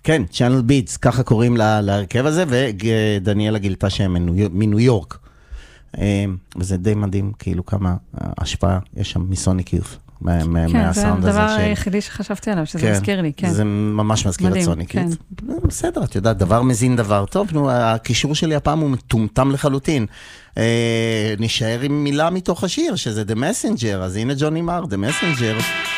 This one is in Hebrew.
כן, צ'אנל ביטס, ככה קוראים להרכב הזה, ודניאלה גילתה שהם מניו יורק. וזה די מדהים, כאילו כמה השפעה יש שם מסוניק יות' כן, זה הדבר היחידי שחשבתי עליו, שזה מזכיר לי, כן. זה ממש מזכיר את סוניק יות'. בסדר, את יודעת, דבר מזין דבר טוב, הקישור שלי הפעם הוא מטומטם לחלוטין. נשאר עם מילה מתוך השיר, שזה The Messenger, אז הנה ג'וני מר, The Messenger.